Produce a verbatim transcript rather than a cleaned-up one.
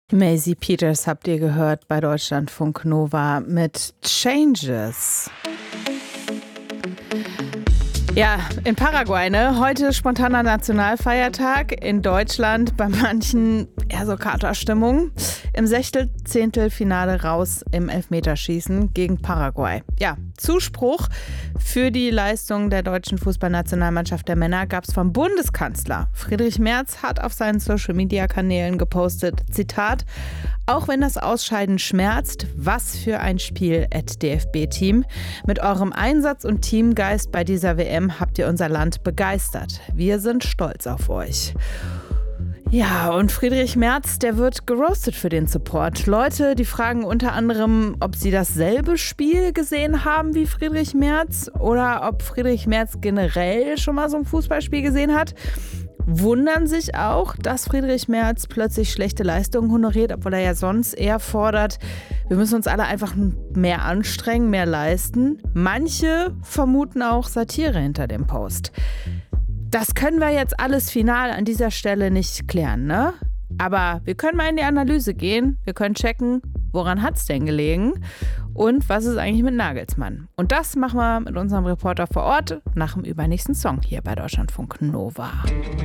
Maisie Peters habt ihr gehört bei Deutschlandfunk Nova mit Changes. Ja, in Paraguay, ne? Heute spontaner Nationalfeiertag. In Deutschland bei manchen eher so Katerstimmung. Im Sechzehntelfinale raus im Elfmeterschießen gegen Paraguay. Ja, Zuspruch für die Leistung der deutschen Fußballnationalmannschaft der Männer gab es vom Bundeskanzler. Friedrich Merz hat auf seinen Social-Media-Kanälen gepostet, Zitat, auch wenn das Ausscheiden schmerzt, was für ein Spiel at D F B-Team. Mit eurem Einsatz und Teamgeist bei dieser W M habt ihr unser Land begeistert. Wir sind stolz auf euch. Ja, und Friedrich Merz, der wird geroastet für den Support. Leute, die fragen unter anderem, ob sie dasselbe Spiel gesehen haben wie Friedrich Merz oder ob Friedrich Merz generell schon mal so ein Fußballspiel gesehen hat. Wundern sich auch, dass Friedrich Merz plötzlich schlechte Leistungen honoriert, obwohl er ja sonst eher fordert, wir müssen uns alle einfach mehr anstrengen, mehr leisten. Manche vermuten auch Satire hinter dem Post. Das können wir jetzt alles final an dieser Stelle nicht klären, ne? Aber wir können mal in die Analyse gehen. Wir können checken, woran hat's denn gelegen und was ist eigentlich mit Nagelsmann. Und das machen wir mit unserem Reporter vor Ort nach dem übernächsten Song hier bei Deutschlandfunk Nova.